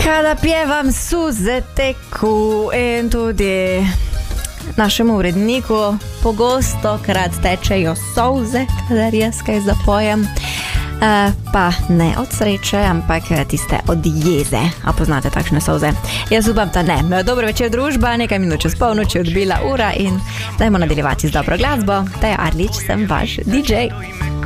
Kada pjevam suze teku in tudi našemu uredniku pogosto krat tečejo solze, kadar jaz kaj zapojem. Pa ne od sreče, ampak tiste od jeze. A poznate takšne solze? Jaz upam, da ne. Dobro večer, družba, nekaj minut čez polnoč je odbila ura in dajmo nadaljevati z dobro glasbo. Teja Arlič, sem vaš DJ.